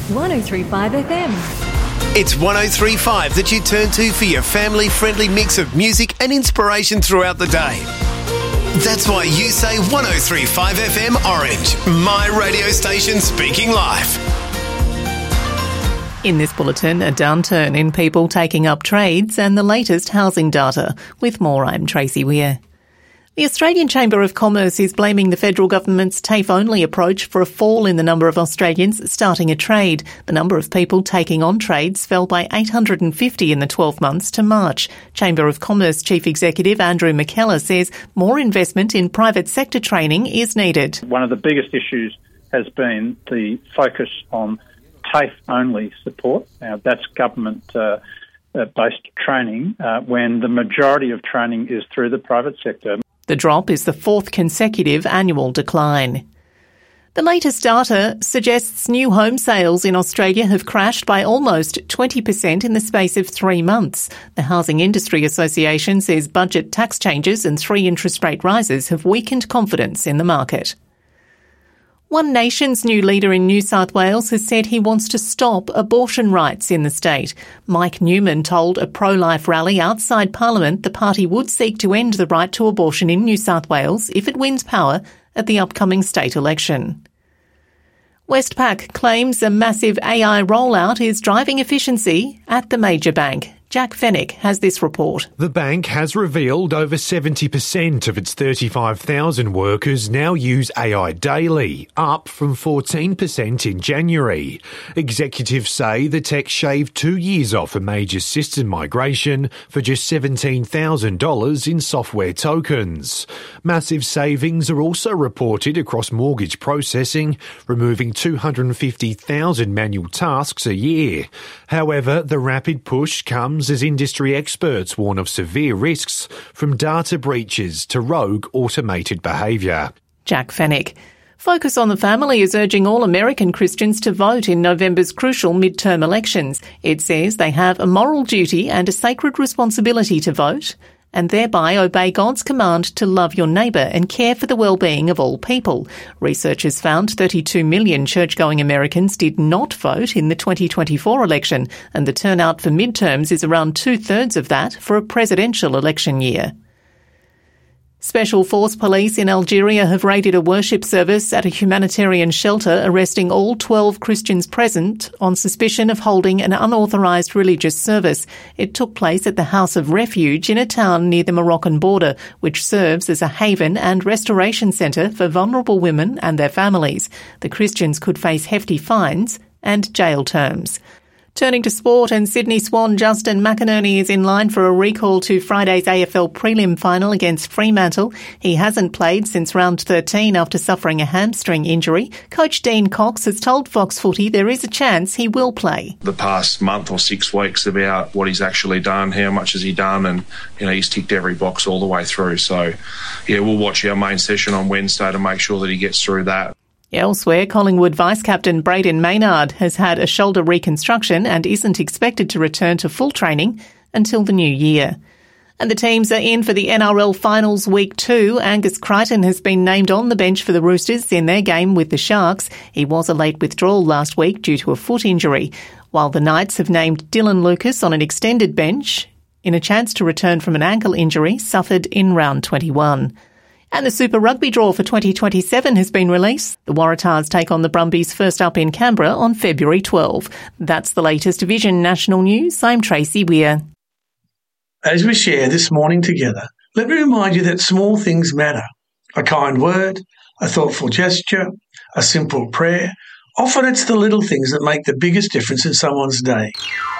103.5 FM. It's 103.5 that you turn to for your family-friendly mix of music and inspiration throughout the day. That's why you say 103.5 FM Orange, my radio station speaking life. In this bulletin, a downturn in people taking up trades and the latest housing data. With more, I'm Tracy Weir. The Australian Chamber of Commerce is blaming the federal government's TAFE-only approach for a fall in the number of Australians starting a trade. The number of people taking on trades fell by 850 in the 12 months to March. Chamber of Commerce Chief Executive Andrew McKellar says more investment in private sector training is needed. One of the biggest issues has been the focus on TAFE-only support. Now, that's government-based training when the majority of training is through the private sector. The drop is the fourth consecutive annual decline. The latest data suggests new home sales in Australia have crashed by almost 20% in the space of 3 months. The Housing Industry Association says budget tax changes and 3 interest rate rises have weakened confidence in the market. One Nation's new leader in New South Wales has said he wants to stop abortion rights in the state. Mike Newman told a pro-life rally outside Parliament the party would seek to end the right to abortion in New South Wales if it wins power at the upcoming state election. Westpac claims a massive AI rollout is driving efficiency at the major bank. Jack Fennick has this report. The bank has revealed over 70% of its 35,000 workers now use AI daily, up from 14% in January. Executives say the tech shaved 2 years off a major system migration for just $17,000 in software tokens. Massive savings are also reported across mortgage processing, removing 250,000 manual tasks a year. However, the rapid push comes as industry experts warn of severe risks from data breaches to rogue automated behaviour. Jack Fennick. Focus on the Family is urging all American Christians to vote in November's crucial midterm elections. It says they have a moral duty and a sacred responsibility to vote and thereby obey God's command to love your neighbour and care for the well-being of all people. Researchers found 32 million church-going Americans did not vote in the 2024 election, and the turnout for midterms is around 2/3 of that for a presidential election year. Special Force Police in Algeria have raided a worship service at a humanitarian shelter, arresting all 12 Christians present on suspicion of holding an unauthorised religious service. It took place at the House of Refuge in a town near the Moroccan border, which serves as a haven and restoration centre for vulnerable women and their families. The Christians could face hefty fines and jail terms. Turning to sport, and Sydney Swan Justin McInerney is in line for a recall to Friday's AFL prelim final against Fremantle. He hasn't played since round 13 after suffering a hamstring injury. Coach Dean Cox has told Fox Footy there is a chance he will play. The past month or 6 weeks about what he's actually done, how much has he done, and he's ticked every box all the way through. So, we'll watch our main session on Wednesday to make sure that he gets through that. Elsewhere, Collingwood Vice-Captain Brayden Maynard has had a shoulder reconstruction and isn't expected to return to full training until the new year. And the teams are in for the NRL Finals Week 2. Angus Crichton has been named on the bench for the Roosters in their game with the Sharks. He was a late withdrawal last week due to a foot injury, while the Knights have named Dylan Lucas on an extended bench in a chance to return from an ankle injury suffered in round 21. And the Super Rugby draw for 2027 has been released. The Waratahs take on the Brumbies first up in Canberra on February 12. That's the latest Vision National News. I'm Tracy Weir. As we share this morning together, let me remind you that small things matter. A kind word, a thoughtful gesture, a simple prayer. Often it's the little things that make the biggest difference in someone's day.